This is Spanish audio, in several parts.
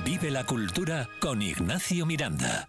Vive la cultura con Ignacio Miranda.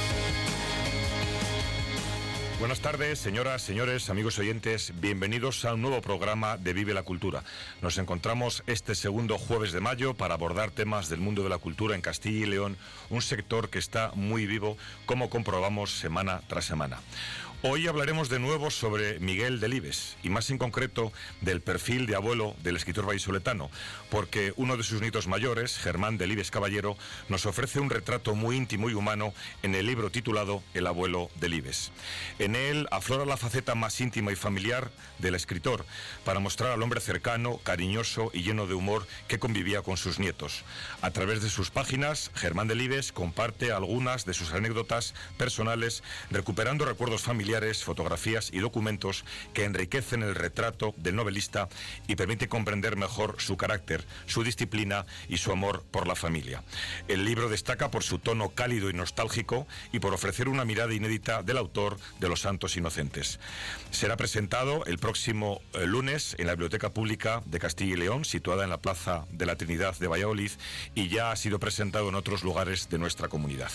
Buenas tardes, señoras, señores, amigos oyentes. Bienvenidos a un nuevo programa de Vive la Cultura. Nos encontramos este segundo jueves de mayo para abordar temas del mundo de la cultura en Castilla y León, un sector que está muy vivo, como comprobamos semana tras semana. Hoy hablaremos de nuevo sobre Miguel Delibes, y más en concreto del perfil de abuelo del escritor vallisoletano, porque uno de sus nietos mayores, Germán Delibes Caballero, nos ofrece un retrato muy íntimo y humano en el libro titulado El abuelo Delibes. En él aflora la faceta más íntima y familiar del escritor, para mostrar al hombre cercano, cariñoso y lleno de humor que convivía con sus nietos. A través de sus páginas, Germán Delibes comparte algunas de sus anécdotas personales, recuperando recuerdos familiares, fotografías y documentos que enriquecen el retrato del novelista y permite comprender mejor su carácter, su disciplina y su amor por la familia. El libro destaca por su tono cálido y nostálgico y por ofrecer una mirada inédita del autor de Los Santos Inocentes. Será presentado el próximo lunes en la Biblioteca Pública de Castilla y León, situada en la Plaza de la Trinidad de Valladolid, y ya ha sido presentado en otros lugares de nuestra comunidad.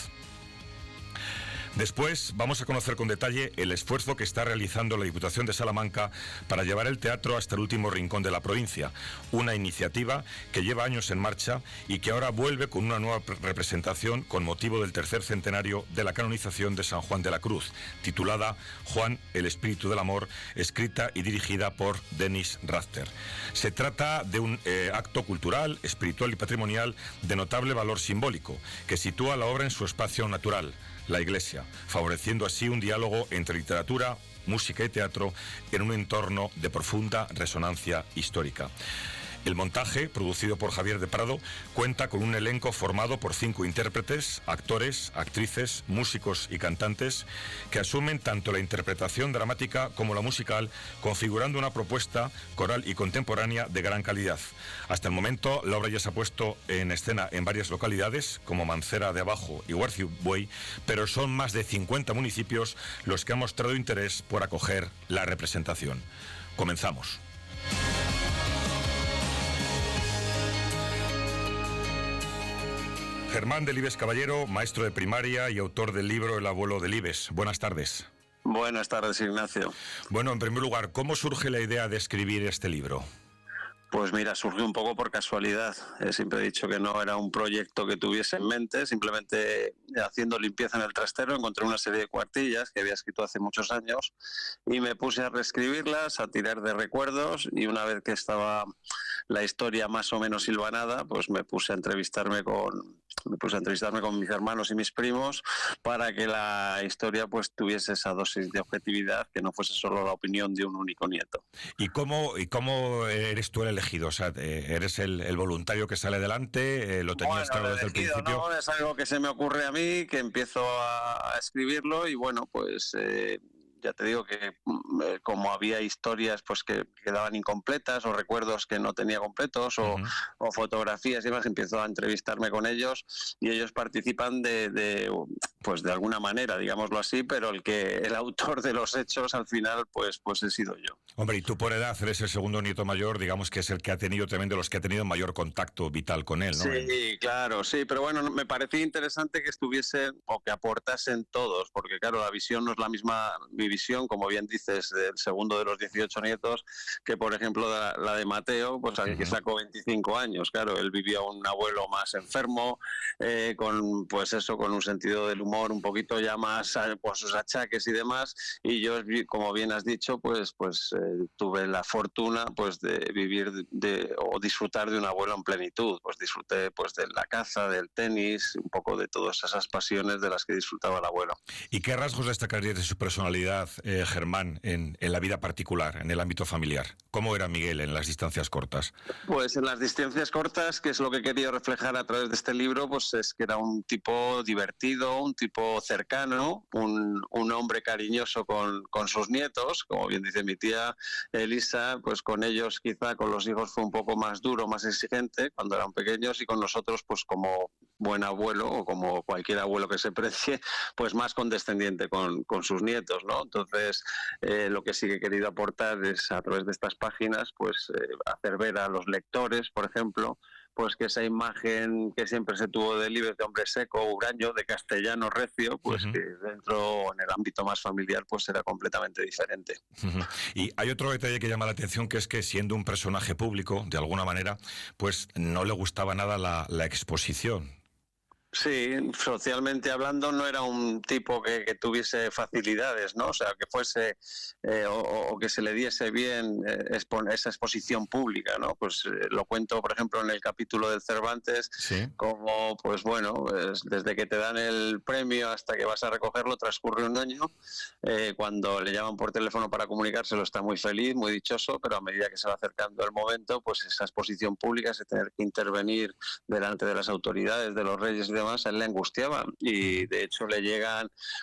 Después vamos a conocer con detalle el esfuerzo que está realizando la Diputación de Salamanca para llevar el teatro hasta el último rincón de la provincia, una iniciativa que lleva años en marcha y que ahora vuelve con una nueva representación con motivo del tercer centenario de la canonización de San Juan de la Cruz, titulada Juan, el Espíritu del Amor, escrita y dirigida por Denis Rafter. Se trata de un acto cultural, espiritual y patrimonial de notable valor simbólico, que sitúa la obra en su espacio natural, la Iglesia, favoreciendo así un diálogo entre literatura, música y teatro en un entorno de profunda resonancia histórica. El montaje, producido por Javier de Prado, cuenta con un elenco formado por 5 intérpretes, actores, actrices, músicos y cantantes, que asumen tanto la interpretación dramática como la musical, configurando una propuesta coral y contemporánea de gran calidad. Hasta el momento, la obra ya se ha puesto en escena en varias localidades, como Mancera de Abajo y Huarcibuey, pero son más de 50 municipios los que han mostrado interés por acoger la representación. Comenzamos. Germán Delibes Caballero, maestro de primaria y autor del libro El abuelo Delibes. Buenas tardes. Buenas tardes, Ignacio. Bueno, en primer lugar, ¿cómo surge la idea de escribir este libro? Pues mira, surgió un poco por casualidad. Siempre he dicho que no era un proyecto que tuviese en mente, simplemente haciendo limpieza en el trastero encontré una serie de cuartillas que había escrito hace muchos años y me puse a reescribirlas, a tirar de recuerdos, y una vez que estaba la historia más o menos hilvanada, pues me puse a entrevistarme con mis hermanos y mis primos para que la historia pues tuviese esa dosis de objetividad, que no fuese solo la opinión de un único nieto. ¿Y cómo eres tú el elegido? O sea, ¿eres el voluntario que sale adelante? ¿Lo tenías claro desde el principio? No, es algo que se me ocurre a mí, que empiezo a escribirlo y bueno, pues ya te digo que como había historias pues que quedaban incompletas o recuerdos que no tenía completos o fotografías y demás, empiezo a entrevistarme con ellos y ellos participan de alguna manera, digámoslo así, pero el autor de los hechos al final pues he sido yo. Hombre, y tú por edad eres el segundo nieto mayor, digamos que es el que ha tenido también de los que ha tenido mayor contacto vital con él, ¿no? Sí, claro, sí, pero bueno, me parecía interesante que estuviesen o que aportasen todos, porque claro, la visión no es la misma, mi visión, como bien dices, del segundo de los 18 nietos, que por ejemplo la de Mateo, pues aquí sacó 25 años, claro, él vivía un abuelo más enfermo, con un sentido del humor un poquito ya más por sus achaques y demás, y yo, como bien has dicho, pues tuve la fortuna pues de vivir o disfrutar de un abuelo en plenitud, pues disfruté pues de la caza, del tenis, un poco de todas esas pasiones de las que disfrutaba el abuelo. ¿Y qué rasgos destacarías de su personalidad, Germán, en la vida particular, en el ámbito familiar? ¿Cómo era Miguel en las distancias cortas? Pues en las distancias cortas, que es lo que he querido reflejar a través de este libro, pues es que era un tipo divertido, un tipo cercano, un hombre cariñoso con sus nietos, como bien dice mi tía Elisa, pues con ellos quizá con los hijos fue un poco más duro, más exigente cuando eran pequeños, y con nosotros pues como buen abuelo o como cualquier abuelo que se precie, pues más condescendiente con sus nietos, ¿no? Entonces lo que sí que he querido aportar es a través de estas páginas pues hacer ver a los lectores, por ejemplo, pues que esa imagen que siempre se tuvo de Delibes, de hombre seco, huraño, de castellano recio, pues que dentro, en el ámbito más familiar, pues era completamente diferente. Y hay otro detalle que llama la atención, que es que siendo un personaje público, de alguna manera, pues no le gustaba nada la exposición. Sí, socialmente hablando no era un tipo que tuviese facilidades, ¿no? O sea, que fuese o que se le diese bien esa exposición pública, ¿no? Pues lo cuento, por ejemplo, en el capítulo del Cervantes, ¿sí? Como, pues bueno, desde que te dan el premio hasta que vas a recogerlo transcurre un año. Cuando le llaman por teléfono para comunicárselo está muy feliz, muy dichoso, pero a medida que se va acercando el momento, pues esa exposición pública, ese tener que intervenir delante de las autoridades, de los reyes y demás, a él le angustiaba, y de hecho le llega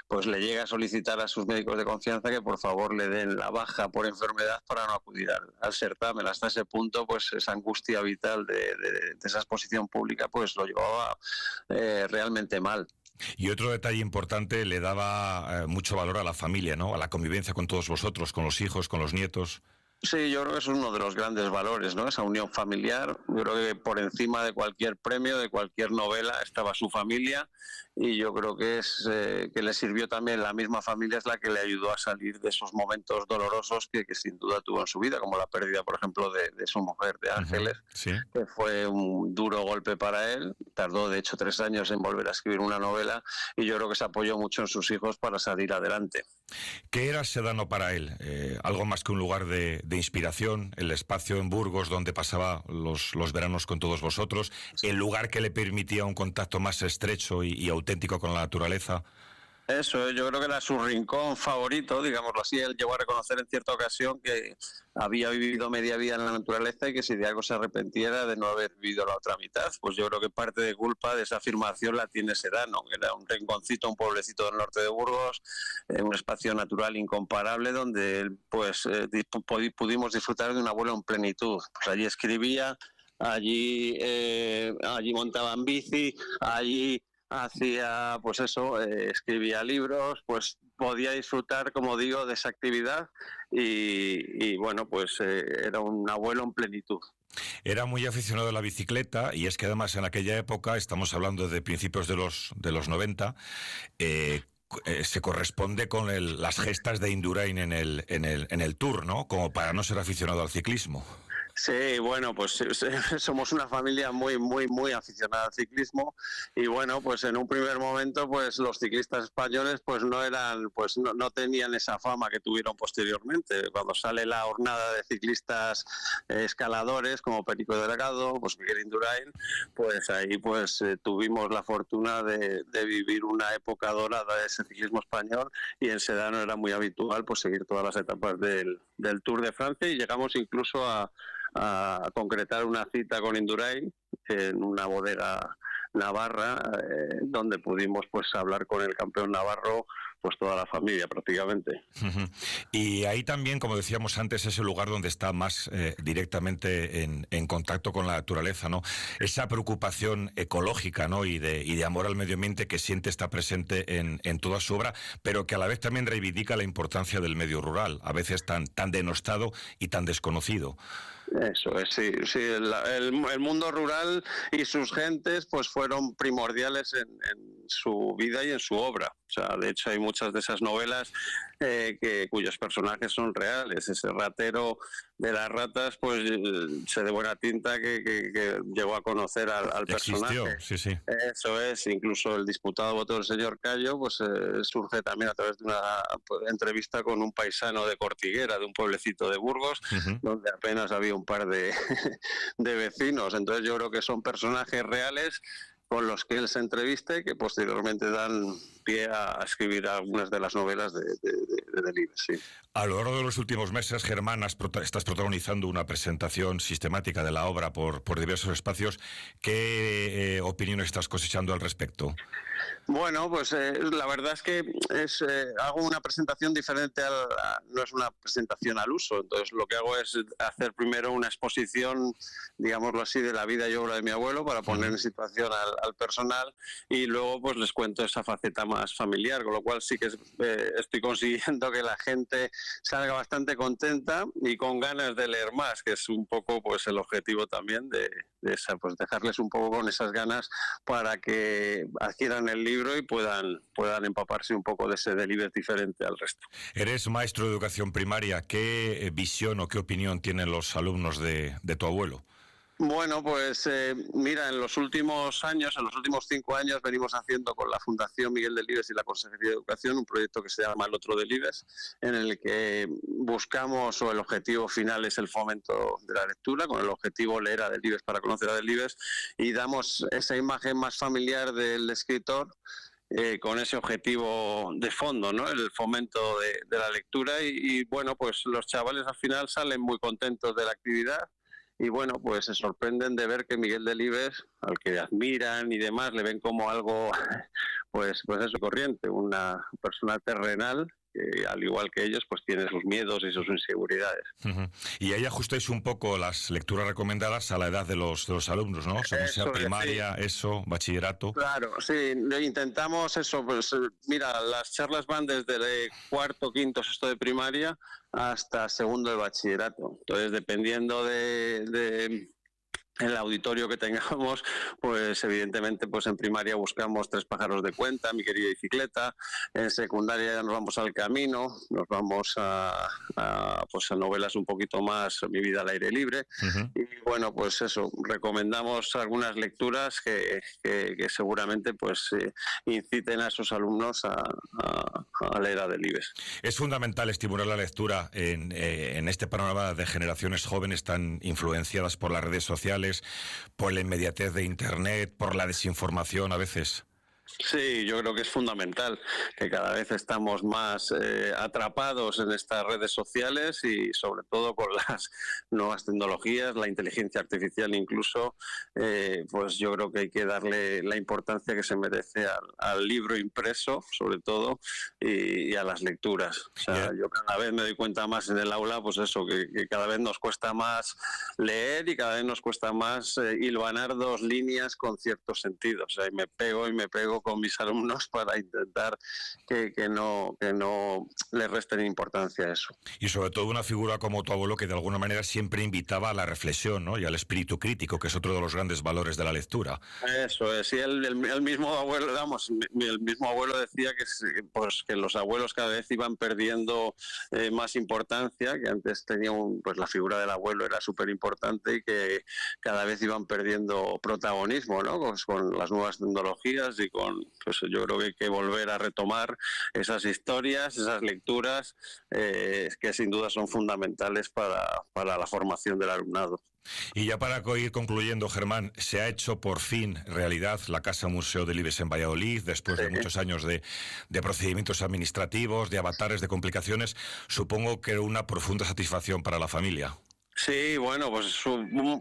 a solicitar a sus médicos de confianza que por favor le den la baja por enfermedad para no acudir al certamen. Hasta ese punto, pues esa angustia vital de esa exposición pública pues lo llevaba realmente mal. Y otro detalle importante, le daba mucho valor a la familia, ¿no? A la convivencia con todos vosotros, con los hijos, con los nietos. Sí, yo creo que es uno de los grandes valores, ¿no? Esa unión familiar. Yo creo que por encima de cualquier premio, de cualquier novela, estaba su familia, y yo creo que es que le sirvió también, la misma familia es la que le ayudó a salir de esos momentos dolorosos que sin duda tuvo en su vida, como la pérdida, por ejemplo, de su mujer, de Ángeles, ¿sí? Que fue un duro golpe para él. Tardó, de hecho, 3 años en volver a escribir una novela, y yo creo que se apoyó mucho en sus hijos para salir adelante. ¿Qué era Sedano para él? ¿Algo más que un lugar de inspiración? ¿El espacio en Burgos donde pasaba los veranos con todos vosotros? ¿El lugar que le permitía un contacto más estrecho y auténtico con la naturaleza? Eso, yo creo que era su rincón favorito, digámoslo así. Él llegó a reconocer en cierta ocasión que había vivido media vida en la naturaleza y que si de algo se arrepentiera de no haber vivido la otra mitad. Pues yo creo que parte de culpa de esa afirmación la tiene Sedano, que era un rinconcito, un pueblecito del norte de Burgos, un espacio natural incomparable donde pues pudimos disfrutar de una abuela en plenitud. Pues allí escribía, allí montaba en bici, allí hacía, pues eso, escribía libros, pues podía disfrutar, como digo, de esa actividad y bueno, pues era un abuelo en plenitud. Era muy aficionado a la bicicleta, y es que además en aquella época, estamos hablando de principios de los 90, se corresponde con las gestas de Indurain en el Tour, ¿no? Como para no ser aficionado al ciclismo. Sí, bueno, pues somos una familia muy, muy, muy aficionada al ciclismo, y bueno, pues en un primer momento, pues los ciclistas españoles, pues no tenían esa fama que tuvieron posteriormente. Cuando sale la hornada de ciclistas escaladores como Perico Delgado, pues Miguel Indurain, pues ahí pues tuvimos la fortuna de vivir una época dorada de ese ciclismo español, y en Sedano era muy habitual pues seguir todas las etapas del Tour de Francia, y llegamos incluso a concretar una cita con Indurain en una bodega navarra, donde pudimos pues hablar con el campeón navarro, pues toda la familia prácticamente. Y ahí también, como decíamos antes, es el lugar donde está más directamente en contacto con la naturaleza, ¿no? Esa preocupación ecológica, ¿no? y de amor al medio ambiente que siente está presente en toda su obra, pero que a la vez también reivindica la importancia del medio rural, a veces tan denostado y tan desconocido. Eso es, sí. El mundo rural y sus gentes pues fueron primordiales en su vida y en su obra. O sea, de hecho hay muchas de esas novelas cuyos personajes son reales. Ese ratero de las ratas, pues sé de buena tinta que llegó a conocer al personaje. Existió, sí. Eso es, incluso el disputado voto del señor Cayo, pues surge también a través de una entrevista con un paisano de Cortiguera, de un pueblecito de Burgos, donde apenas había un par de vecinos. Entonces yo creo que son personajes reales con los que él se entreviste, que posteriormente dan pie a escribir algunas de las novelas de Delibes, sí. A lo largo de los últimos meses, Germán, estás protagonizando una presentación sistemática de la obra por diversos espacios. ¿Qué opiniones estás cosechando al respecto? Bueno, pues la verdad es que hago una presentación diferente, no es una presentación al uso. Entonces lo que hago es hacer primero una exposición, digámoslo así, de la vida y obra de mi abuelo para poner en situación al personal, y luego pues les cuento esa faceta más familiar, con lo cual sí que estoy consiguiendo que la gente salga bastante contenta y con ganas de leer más, que es un poco pues el objetivo también de pues dejarles un poco con esas ganas para que adquieran el libro y puedan empaparse un poco de ese Delibes diferente al resto. Eres maestro de educación primaria. ¿Qué visión o qué opinión tienen los alumnos de tu abuelo? Bueno, pues mira, en los últimos 5 años, venimos haciendo con la Fundación Miguel Delibes y la Consejería de Educación un proyecto que se llama El Otro Delibes, en el que buscamos, o el objetivo final es el fomento de la lectura, con el objetivo leer a Delibes para conocer a Delibes, y damos esa imagen más familiar del escritor, con ese objetivo de fondo, ¿no? El fomento de la lectura, y bueno, pues los chavales al final salen muy contentos de la actividad. Y bueno, pues se sorprenden de ver que Miguel Delibes, al que admiran y demás, le ven como algo, pues eso, corriente, una persona terrenal que, al igual que ellos, pues tiene sus miedos y sus inseguridades. Y ahí ajustáis un poco las lecturas recomendadas a la edad de los alumnos, ¿no? Según sea primaria, sí. Eso, bachillerato. Claro, sí, intentamos eso. Pues mira, las charlas van desde cuarto, quinto, sexto de primaria hasta segundo de bachillerato. Entonces, dependiendo de el auditorio que tengamos, pues evidentemente pues en primaria buscamos Tres pájaros de cuenta, Mi querida bicicleta. En secundaria ya nos vamos al camino, nos vamos a novelas un poquito más, Mi vida al aire libre. Y bueno, pues eso, recomendamos algunas lecturas que seguramente pues inciten a esos alumnos a leer a Delibes. Es fundamental estimular la lectura en este panorama de generaciones jóvenes tan influenciadas por las redes sociales, por la inmediatez de Internet, por la desinformación a veces. Sí, yo creo que es fundamental, que cada vez estamos más atrapados en estas redes sociales, y sobre todo con las nuevas tecnologías, la inteligencia artificial incluso, pues yo creo que hay que darle la importancia que se merece al libro impreso, sobre todo, y a las lecturas. O sea, yo cada vez me doy cuenta más en el aula, pues eso, que cada vez nos cuesta más leer y cada vez nos cuesta más hilvanar dos líneas con cierto sentido. O sea, y me pego con mis alumnos para intentar que no le resten importancia a eso. Y sobre todo una figura como tu abuelo, que de alguna manera siempre invitaba a la reflexión, ¿no? Y al espíritu crítico, que es otro de los grandes valores de la lectura. Eso es, y el mismo abuelo, el mismo abuelo decía que los abuelos cada vez iban perdiendo más importancia, que antes tenían, pues la figura del abuelo era súper importante, y que cada vez iban perdiendo protagonismo, ¿no? Pues con las nuevas tecnologías, y pues yo creo que hay que volver a retomar esas historias, esas lecturas, que sin duda son fundamentales para la formación del alumnado. Y ya para ir concluyendo, Germán, se ha hecho por fin realidad la Casa Museo Delibes en Valladolid, después de muchos años de procedimientos administrativos, de avatares, de complicaciones. Supongo que una profunda satisfacción para la familia. Sí, bueno, pues es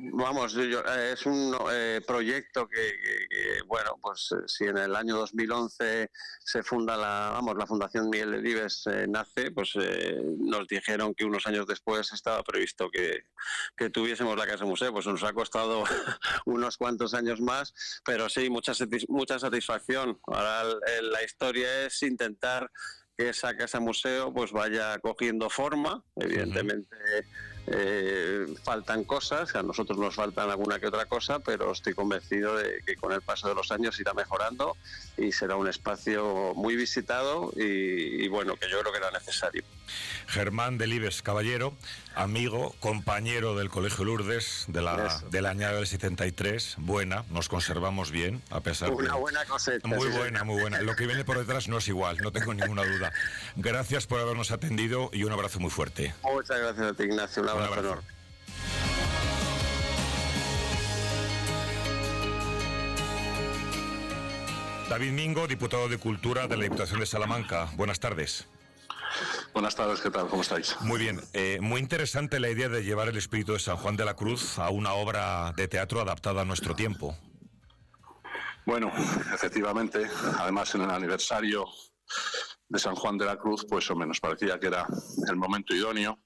un proyecto que, bueno, pues si en el año 2011 se funda la Fundación Miguel Delibes, nace, pues nos dijeron que unos años después estaba previsto que tuviésemos la Casa Museo. Pues nos ha costado unos cuantos años más, pero sí, mucha satisfacción. Ahora la historia es intentar que esa Casa Museo pues vaya cogiendo forma. Evidentemente faltan cosas, a nosotros nos faltan alguna que otra cosa, pero estoy convencido de que con el paso de los años irá mejorando y será un espacio muy visitado y bueno, que yo creo que era necesario. Germán Delibes Caballero, amigo, compañero del Colegio Lourdes de la añada del 73, nos conservamos bien, a pesar de... Una buena cosecha. Muy buena. Lo que viene por detrás no es igual, no tengo ninguna duda. Gracias por habernos atendido y un abrazo muy fuerte. Muchas gracias a ti, Ignacio. Un abrazo enorme. David Mingo, diputado de Cultura de la Diputación de Salamanca. Buenas tardes. Buenas tardes, ¿qué tal? ¿Cómo estáis? Muy bien. Muy interesante la idea de llevar el espíritu de San Juan de la Cruz a una obra de teatro adaptada a nuestro tiempo. Bueno, efectivamente, además en el aniversario de San Juan de la Cruz, pues hombre, nos parecía que era el momento idóneo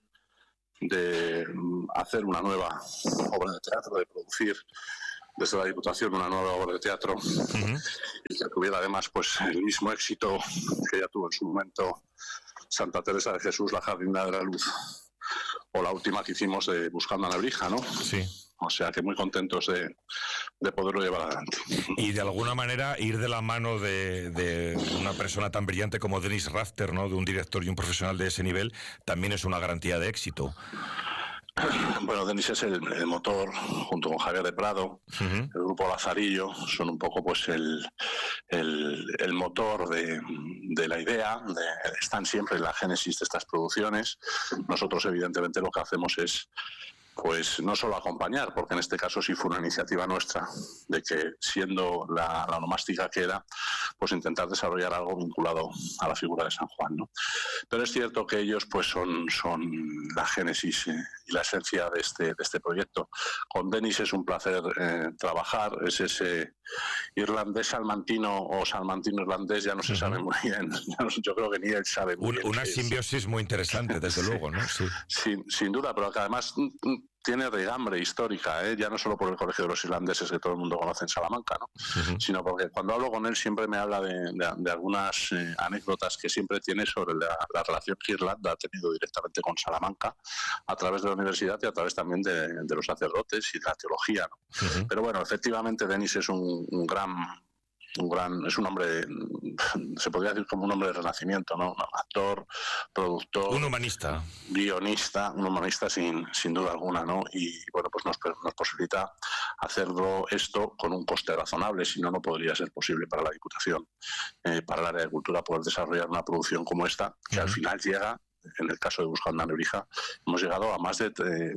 de hacer una nueva obra de teatro, de producir desde la Diputación una nueva obra de teatro y que tuviera además pues el mismo éxito que ya tuvo en su momento Santa Teresa de Jesús, la Jardinera de la Luz, o la última que hicimos de Buscando a Nebrija, ¿no? Sí. O sea que muy contentos de poderlo llevar adelante. Y de alguna manera ir de la mano de una persona tan brillante como Denis Rafter, ¿no? De un director y un profesional de ese nivel, también es una garantía de éxito. Bueno, Denis es el motor, junto con Javier de Prado, el grupo Lazarillo, son un poco pues el motor de la idea, están siempre en la génesis de estas producciones. Nosotros evidentemente lo que hacemos es pues no solo acompañar, porque en este caso sí fue una iniciativa nuestra, de que siendo la onomástica que era, pues intentar desarrollar algo vinculado a la figura de San Juan, ¿no? Pero es cierto que ellos pues son la génesis y la esencia de este proyecto. Con Denis es un placer trabajar, es ese irlandés salmantino o salmantino irlandés, ya no se sabe muy bien, yo creo que ni él sabe muy bien. Una simbiosis muy interesante, desde luego, ¿no? Sí. Sin duda, pero que además tiene regambre histórica, ya no solo por el Colegio de los Irlandeses que todo el mundo conoce en Salamanca, ¿no? Sino porque cuando hablo con él siempre me habla de algunas anécdotas que siempre tiene sobre la relación que Irlanda ha tenido directamente con Salamanca a través de la universidad y a través también de los sacerdotes y de la teología, ¿no? Pero bueno, efectivamente Denis es un hombre, se podría decir como un hombre de renacimiento, ¿no? Actor, productor, un humanista, guionista, un humanista sin duda alguna, ¿no? Y bueno, pues nos posibilita hacerlo esto con un coste razonable, si no, no podría ser posible para la Diputación, para el área de cultura, poder desarrollar una producción como esta, que al final llega. En el caso de Buscando a Nebrija, hemos llegado a más de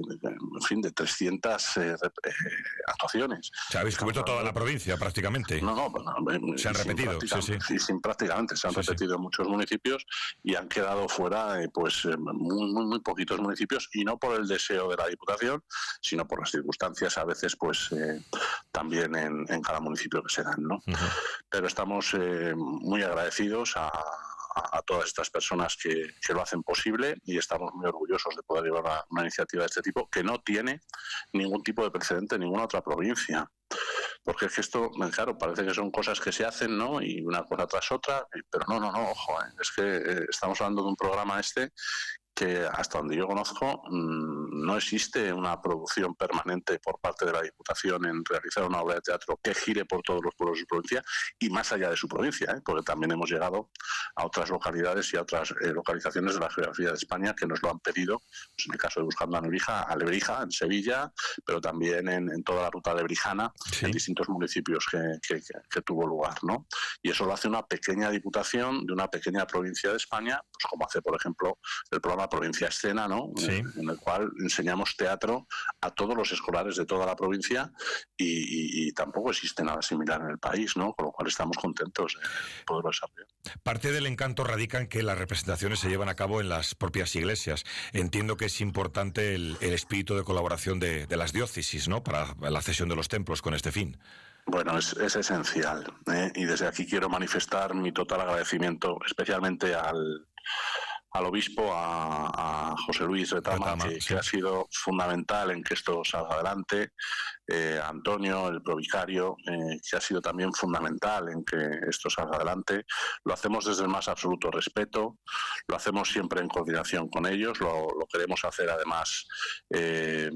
300 actuaciones. O sea, habéis cubierto toda la provincia, prácticamente. No, se han repetido, prácticamente, se han repetido en muchos municipios y han quedado fuera muy poquitos municipios, y no por el deseo de la Diputación, sino por las circunstancias a veces pues también en cada municipio que se dan, ¿no? Pero estamos muy agradecidos a todas estas personas que lo hacen posible, y estamos muy orgullosos de poder llevar una iniciativa de este tipo que no tiene ningún tipo de precedente en ninguna otra provincia. Porque es que esto, claro, parece que son cosas que se hacen, ¿no? Y una cosa tras otra, pero no, ojo, es que estamos hablando de un programa que hasta donde yo conozco no existe una producción permanente por parte de la Diputación en realizar una obra de teatro que gire por todos los pueblos de su provincia y más allá de su provincia, porque también hemos llegado a otras localidades y a otras localizaciones de la geografía de España que nos lo han pedido, pues en el caso de Buscando a Lebrija, en Sevilla, pero también en toda la ruta lebrijana, en distintos municipios que tuvo lugar, ¿no? Y eso lo hace una pequeña diputación de una pequeña provincia de España, pues como hace, por ejemplo, el programa Provincia Escena, ¿no? En el cual enseñamos teatro a todos los escolares de toda la provincia, y tampoco existe nada similar en el país, ¿no? Con lo cual estamos contentos de poderlo desarrollar. Parte del encanto radica en que las representaciones se llevan a cabo en las propias iglesias. Entiendo que es importante el espíritu de colaboración de las diócesis, ¿no? Para la cesión de los templos con este fin. Bueno, es esencial, y desde aquí quiero manifestar mi total agradecimiento, especialmente al obispo, a José Luis Retama, que ha sido fundamental en que esto salga adelante, a Antonio, el provicario, que ha sido también fundamental en que esto salga adelante. Lo hacemos desde el más absoluto respeto, lo hacemos siempre en coordinación con ellos, lo queremos hacer además que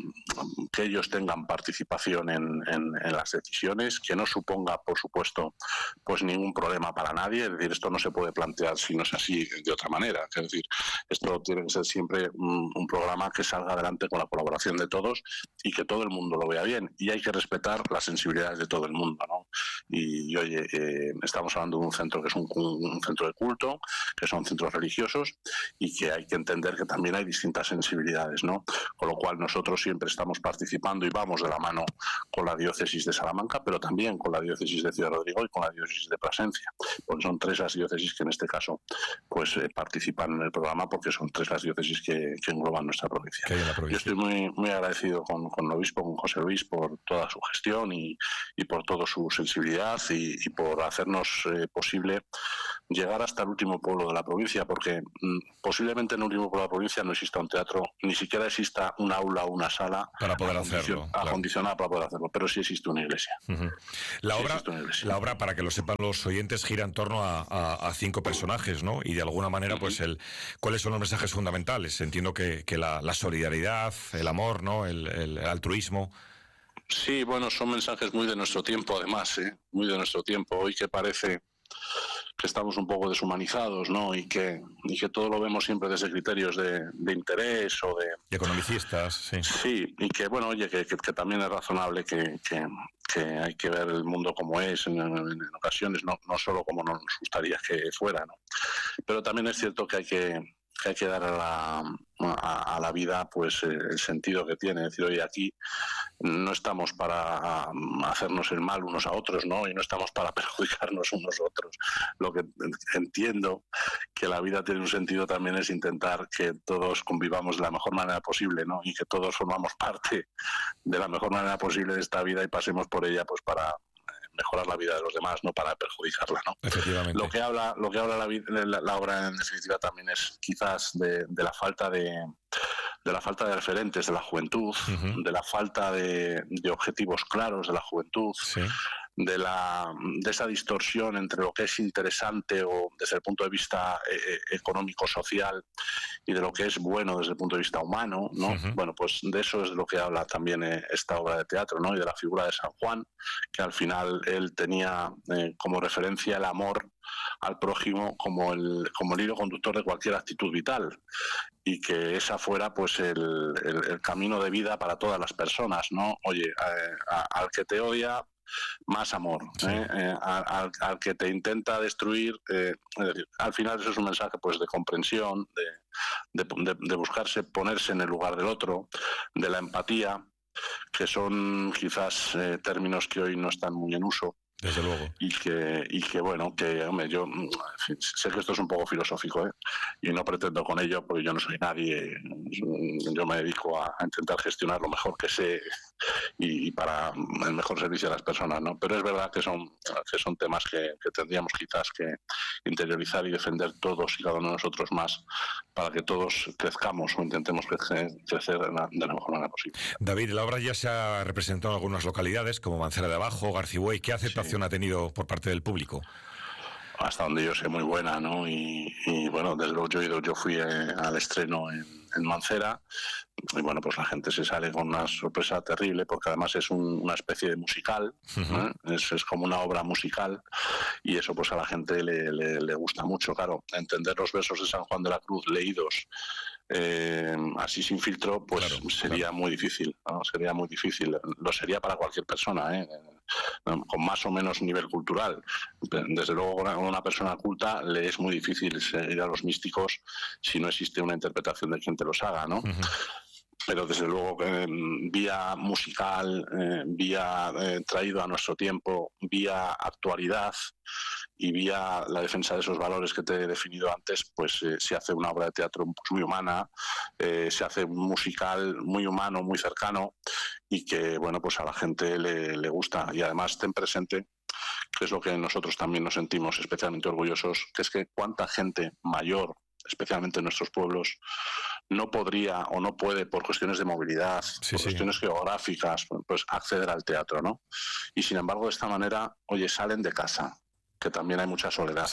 ellos tengan participación en las decisiones, que no suponga, por supuesto, pues ningún problema para nadie. Es decir, esto no se puede plantear si no es así de otra manera. Es decir, esto tiene que ser siempre un programa que salga adelante con la colaboración de todos y que todo el mundo lo vea bien, y hay que respetar las sensibilidades de todo el mundo, ¿no? Y oye, estamos hablando de un centro que es un centro de culto, que son centros religiosos, y que hay que entender que también hay distintas sensibilidades, ¿no? Con lo cual nosotros siempre estamos participando y vamos de la mano con la diócesis de Salamanca, pero también con la diócesis de Ciudad Rodrigo y con la diócesis de Plasencia, porque son 3 las diócesis que en este caso pues participan en el programa, porque son 3 las diócesis que engloban nuestra provincia. Yo estoy muy agradecido con el obispo, con José Luis, por toda su gestión y por toda su sensibilidad generosidad y por hacernos posible llegar hasta el último pueblo de la provincia, porque posiblemente en el último pueblo de la provincia no exista un teatro, ni siquiera exista un aula o una sala para poder hacerlo, acondicionada para poder hacerlo, pero sí existe una iglesia. La obra, para que lo sepan los oyentes, gira en torno a 5 personajes, ¿no? Y de alguna manera, pues ¿cuáles son los mensajes fundamentales? Entiendo que la solidaridad, el amor, ¿no? El altruismo. Sí, bueno, son mensajes muy de nuestro tiempo, además, muy de nuestro tiempo. Hoy que parece que estamos un poco deshumanizados, ¿no? Y que todo lo vemos siempre desde criterios de interés o de economicistas, sí. Sí, y que, bueno, oye, que también es razonable que hay que ver el mundo como es en ocasiones, no solo como nos gustaría que fuera, ¿no? Pero también es cierto que hay que dar a la vida pues el sentido que tiene. Es decir, oye, aquí no estamos para hacernos el mal unos a otros, ¿no? Y no estamos para perjudicarnos unos a otros. Lo que entiendo que la vida tiene un sentido también es intentar que todos convivamos de la mejor manera posible, ¿no? Y que todos formamos parte de la mejor manera posible de esta vida y pasemos por ella pues para mejorar la vida de los demás, no para perjudicarla, ¿no? Efectivamente. Lo que habla la obra en definitiva también es quizás de la falta de referentes de la juventud, de la falta de objetivos claros de la juventud, sí, de esa distorsión entre lo que es interesante o desde el punto de vista económico, social, y de lo que es bueno desde el punto de vista humano, ¿no? Bueno, pues de eso es de lo que habla también esta obra de teatro, ¿no? Y de la figura de San Juan, que al final él tenía como referencia el amor al prójimo como el hilo conductor de cualquier actitud vital, y que esa fuera pues el camino de vida para todas las personas, ¿no? Oye, al que te odia, más amor, sí, al que te intenta destruir, es decir, al final eso es un mensaje pues de comprensión, de buscarse, ponerse en el lugar del otro, de la empatía, que son quizás términos que hoy no están muy en uso. Desde luego. Y que bueno, que hombre, yo en fin, sé que esto es un poco filosófico, y no pretendo con ello, porque yo no soy nadie. Yo me dedico a intentar gestionar lo mejor que sé y para el mejor servicio a las personas, ¿no? Pero es verdad que son temas que tendríamos quizás que interiorizar y defender todos y cada uno de nosotros más, para que todos crezcamos o intentemos crecer de la mejor manera posible. David, la obra ya se ha representado en algunas localidades como Mancera de Abajo, Garcibüey. ¿Qué aceptación ha tenido por parte del público? Hasta donde yo sé, muy buena, ¿no? Y bueno, desde luego yo fui al estreno en Mancera, y bueno, pues la gente se sale con una sorpresa terrible, porque además es una especie de musical, es como una obra musical, y eso pues a la gente le gusta mucho. Claro, entender los versos de San Juan de la Cruz leídos así sin filtro, pues claro, sería muy difícil, ¿no? Sería muy difícil. Lo sería para cualquier persona, con más o menos nivel cultural. Desde luego, una persona culta le es muy difícil seguir a los místicos si no existe una interpretación de quien te los haga, ¿no? Pero desde luego vía musical, vía traído a nuestro tiempo, vía actualidad y vía la defensa de esos valores que te he definido antes, pues se hace una obra de teatro pues, muy humana, se hace un musical muy humano, muy cercano, y que bueno, pues a la gente le gusta. Y además ten presente, que es lo que nosotros también nos sentimos especialmente orgullosos, que es que cuánta gente mayor, especialmente en nuestros pueblos, no podría o no puede, por cuestiones de movilidad, cuestiones geográficas, pues acceder al teatro, ¿no? Y sin embargo, de esta manera, oye, salen de casa, que también hay mucha soledad,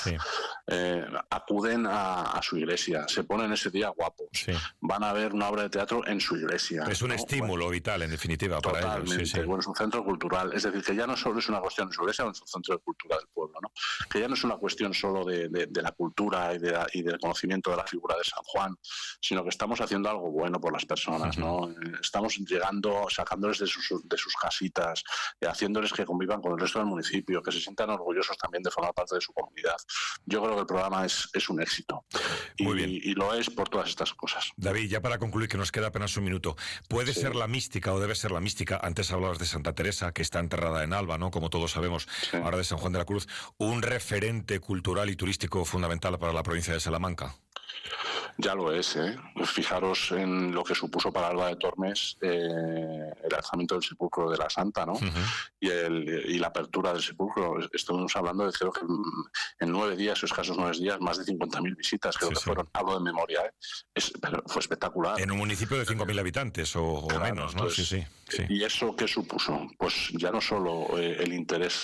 acuden a su iglesia, se ponen ese día guapos, van a ver una obra de teatro en su iglesia. Es un estímulo vital, en definitiva, para ellos. Totalmente. Bueno, es un centro cultural, es decir, que ya no solo es una cuestión de su iglesia, es un centro de cultura del pueblo, ¿no? Que ya no es una cuestión solo de la cultura y del conocimiento de la figura de San Juan, sino que estamos haciendo algo bueno por las personas, ¿no? Estamos llegando, sacándoles de sus casitas, haciéndoles que convivan con el resto del municipio, que se sientan orgullosos también de formar parte de su comunidad. Yo creo que el programa es un éxito. Muy bien. Y lo es por todas estas cosas. David, ya para concluir, que nos queda apenas un minuto, ¿puede ser la mística o debe ser la mística? Antes hablabas de Santa Teresa, que está enterrada en Alba, ¿no? Como todos sabemos, ahora de San Juan de la Cruz, un referente cultural y turístico fundamental para la provincia de Salamanca. Ya lo es, ¿eh? Fijaros en lo que supuso para Alba de Tormes el alzamiento del sepulcro de la Santa, ¿no? Y la apertura del sepulcro. Estamos hablando de, creo que en 9 días, escasos 9 días, más de 50.000 visitas, creo que fueron, hablo de memoria, ¿eh? Pero fue espectacular. En un municipio de 5.000 habitantes o menos, ¿no? Entonces, sí. ¿Y eso qué supuso? Pues ya no solo el interés,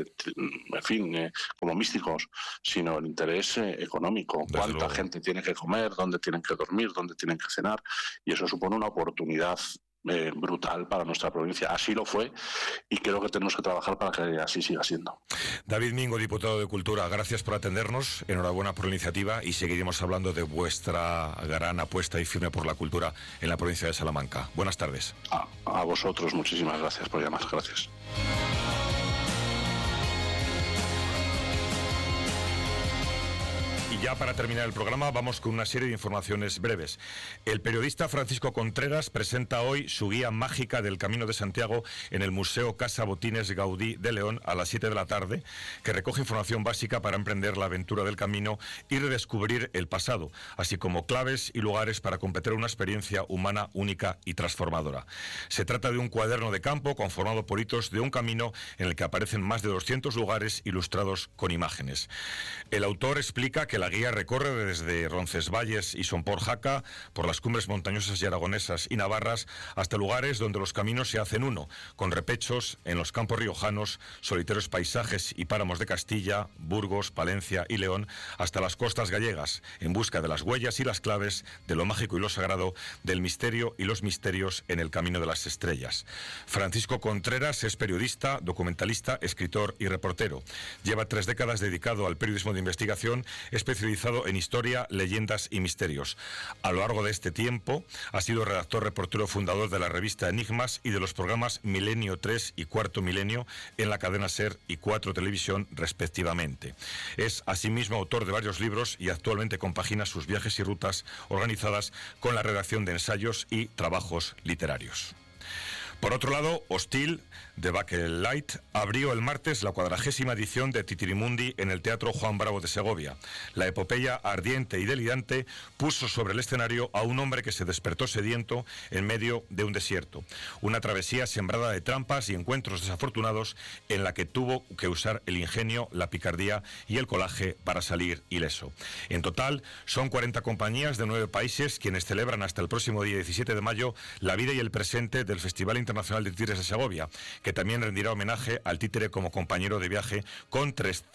como místicos, sino el interés económico. Desde Cuánta luego. gente tiene que comer, dónde tienen que dormir, dónde tienen que cenar, y eso supone una oportunidad brutal para nuestra provincia. Así lo fue y creo que tenemos que trabajar para que así siga siendo. David Mingo, diputado de Cultura, gracias por atendernos, enhorabuena por la iniciativa y seguiremos hablando de vuestra gran apuesta y firme por la cultura en la provincia de Salamanca. Buenas tardes. A vosotros, muchísimas gracias por llamar. Gracias. Y ya para terminar el programa vamos con una serie de informaciones breves. El periodista Francisco Contreras presenta hoy su guía mágica del Camino de Santiago en el Museo Casa Botines Gaudí de León a las 7 de la tarde, que recoge información básica para emprender la aventura del camino y redescubrir el pasado, así como claves y lugares para completar una experiencia humana única y transformadora. Se trata de un cuaderno de campo conformado por hitos de un camino en el que aparecen más de 200 lugares ilustrados con imágenes. El autor explica que la guía recorre desde Roncesvalles y Somporjaca, por las cumbres montañosas y aragonesas y navarras, hasta lugares donde los caminos se hacen uno, con repechos en los campos riojanos, solitarios paisajes y páramos de Castilla, Burgos, Palencia y León, hasta las costas gallegas, en busca de las huellas y las claves de lo mágico y lo sagrado, del misterio y los misterios en el camino de las estrellas. Francisco Contreras es periodista, documentalista, escritor y reportero. Lleva 3 décadas dedicado al periodismo de investigación, especializado en historia, leyendas y misterios. A lo largo de este tiempo ha sido redactor, reportero, fundador de la revista Enigmas y de los programas Milenio 3 y Cuarto Milenio en la cadena SER y 4 Televisión respectivamente. Es asimismo autor de varios libros y actualmente compagina sus viajes y rutas organizadas con la redacción de ensayos y trabajos literarios. Por otro lado, Hostil, de Bakelite, abrió el martes la 40ª edición de Titirimundi en el Teatro Juan Bravo de Segovia. La epopeya ardiente y delirante puso sobre el escenario a un hombre que se despertó sediento en medio de un desierto. Una travesía sembrada de trampas y encuentros desafortunados en la que tuvo que usar el ingenio, la picardía y el coraje para salir ileso. En total, son 40 compañías de 9 países quienes celebran hasta el próximo día 17 de mayo la vida y el presente del Festival Internacional de Títeres de Segovia, que también rendirá homenaje al títere como compañero de viaje con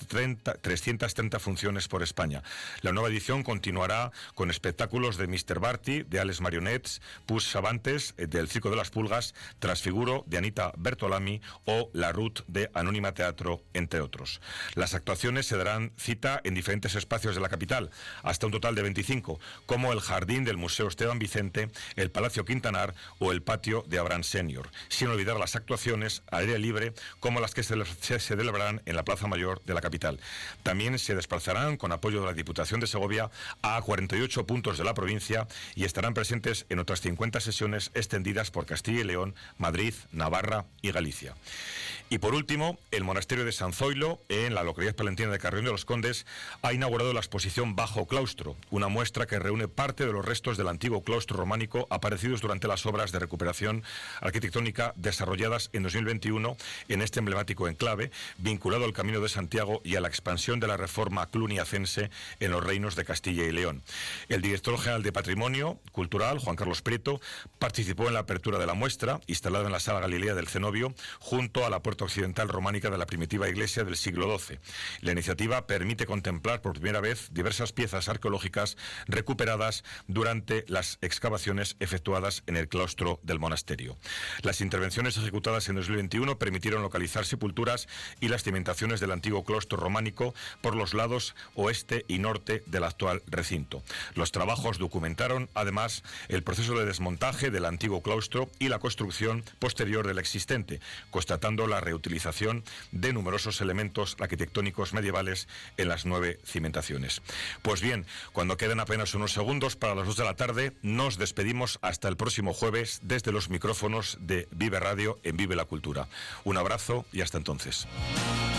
330 funciones por España. La nueva edición continuará con espectáculos de Mr. Barty, de Alex Marionettes, Puig Sabantes, del Circo de las Pulgas, Transfiguro, de Anita Bertolami o La Ruth, de Anónima Teatro, entre otros. Las actuaciones se darán cita en diferentes espacios de la capital, hasta un total de 25, como el Jardín del Museo Esteban Vicente, el Palacio Quintanar o el Patio de Abraham Senior, sin olvidar las actuaciones al aire libre como las que se celebrarán en la Plaza Mayor de la capital. También se desplazarán con apoyo de la Diputación de Segovia a 48 puntos de la provincia y estarán presentes en otras 50 sesiones extendidas por Castilla y León, Madrid, Navarra y Galicia. Y por último, el monasterio de San Zoilo, en la localidad palentina de Carrión de los Condes, ha inaugurado la exposición Bajo Claustro, una muestra que reúne parte de los restos del antiguo claustro románico aparecidos durante las obras de recuperación arquitectónica desarrolladas en 2021 en este emblemático enclave, vinculado al Camino de Santiago y a la expansión de la reforma cluniacense en los reinos de Castilla y León. El director general de Patrimonio Cultural, Juan Carlos Prieto, participó en la apertura de la muestra, instalada en la Sala Galilea del Cenobio, junto a la puerta occidental románica de la primitiva iglesia del siglo XII. La iniciativa permite contemplar por primera vez diversas piezas arqueológicas recuperadas durante las excavaciones efectuadas en el claustro del monasterio. Las intervenciones ejecutadas en 2021 permitieron localizar sepulturas y las cimentaciones del antiguo claustro románico por los lados oeste y norte del actual recinto. Los trabajos documentaron, además, el proceso de desmontaje del antiguo claustro y la construcción posterior del existente, constatando la reutilización de numerosos elementos arquitectónicos medievales en las 9 cimentaciones. Pues bien, cuando quedan apenas unos segundos para las 2 de la tarde, nos despedimos hasta el próximo jueves desde los micrófonos de Vive Radio en Vive la Cultura. Un abrazo y hasta entonces.